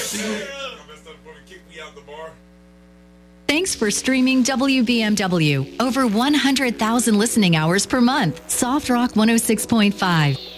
Thanks for streaming WBMW. Over 100,000 listening hours per month. Soft Rock 106.5.